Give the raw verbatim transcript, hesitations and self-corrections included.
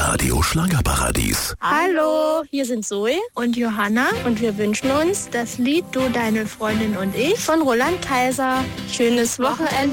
Radio Schlagerparadies. Hallo, hier sind Zoe und Johanna und wir wünschen uns das Lied Du, deine Freundin und ich von Roland Kaiser. Schönes Wochenende.